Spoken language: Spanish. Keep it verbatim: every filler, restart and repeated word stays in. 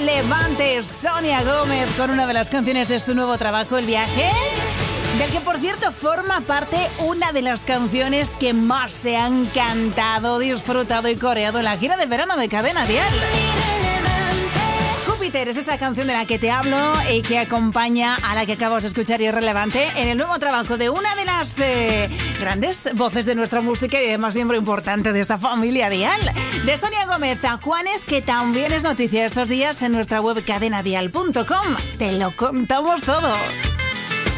Relevante, Sonia Gómez, con una de las canciones de su nuevo trabajo, El Viaje, del que, por cierto, forma parte una de las canciones que más se han cantado, disfrutado y coreado en la gira de verano de Cadena Dial. Júpiter es esa canción de la que te hablo y que acompaña a la que acabas de escuchar y es relevante en el nuevo trabajo de una de las eh, grandes voces de nuestra música y además miembro importante de esta familia Dial, de Sonia Gómez a Juanes, que también es noticia estos días en nuestra web cadena dial punto com. Te lo contamos todo.